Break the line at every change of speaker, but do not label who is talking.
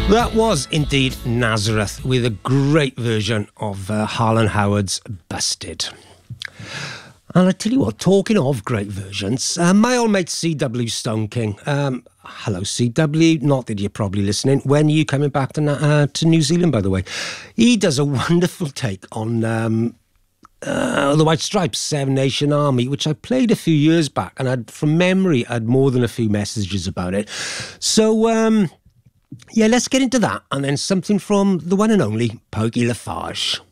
That was indeed Nazareth with a great version of Harlan Howard's Busted. And I tell you what, talking of great versions, my old mate C.W. Stone King, hello C.W., not that you're probably listening, when are you coming back to New Zealand, by the way? He does a wonderful take on the White Stripes, Seven Nation Army, which I played a few years back, and from memory, I had more than a few messages about it. So, yeah, let's get into that, and then something from the one and only Peggy LaFarge.